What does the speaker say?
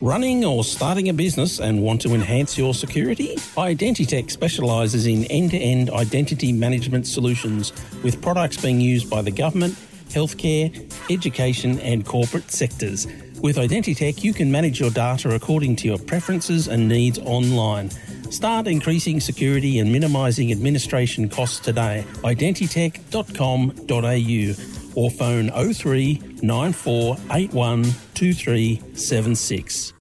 Running or starting a business and want to enhance your security? Identitech specialises in end-to-end identity management solutions with products being used by the government, healthcare, education and corporate sectors. With Identitech, you can manage your data according to your preferences and needs online. Start increasing security and minimising administration costs today. Identitech.com.au or phone 03 9481 2376.